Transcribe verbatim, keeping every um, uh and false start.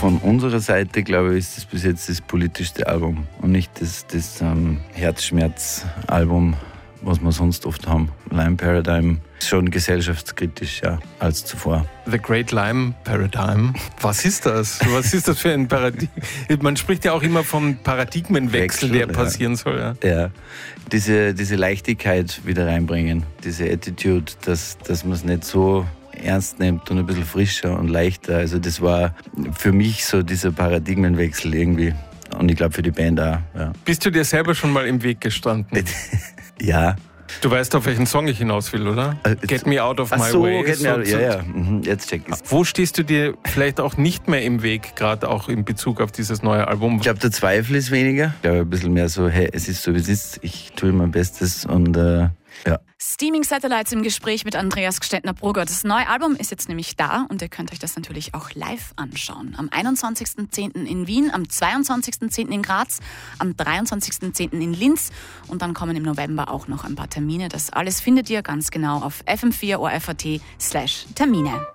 Von unserer Seite, glaube ich, ist das bis jetzt das politischste Album und nicht das, das ähm, Herzschmerz-Album, was wir sonst oft haben. Lime Paradigm ist schon gesellschaftskritisch, ja, als zuvor. The Great Lime Paradigm. Was ist das? Was ist das für ein Paradigma? Man spricht ja auch immer vom Paradigmenwechsel, Wechsel, der passieren ja. soll. Ja. ja, diese, diese Leichtigkeit wieder reinbringen, diese Attitude, dass, dass man es nicht so ernst nimmt und ein bisschen frischer und leichter. Also das war für mich so dieser Paradigmenwechsel irgendwie. Und ich glaube für die Band auch. Ja. Bist du dir selber schon mal im Weg gestanden? Ja. Du weißt, auf welchen Song ich hinaus will, oder? Äh, Get Me Out of Ach My so, Way. Get Me Out, so, ja, ja. Mhm, jetzt check ich's. Wo stehst du dir vielleicht auch nicht mehr im Weg, gerade auch in Bezug auf dieses neue Album? Ich glaube, der Zweifel ist weniger. Ich glaube, ein bisschen mehr so, hey, es ist so, wie es ist. Ich tue mein Bestes und äh, ja. Steaming Satellites im Gespräch mit Andreas Gstettner-Brugger. Das neue Album ist jetzt nämlich da und ihr könnt euch das natürlich auch live anschauen. Am einundzwanzigsten zehnten in Wien, am zweiundzwanzigsten zehnten in Graz, am dreiundzwanzigsten zehnten in Linz und dann kommen im November auch noch ein paar Termine. Das alles findet ihr ganz genau auf f m vier o r f punkt a t slash Termine.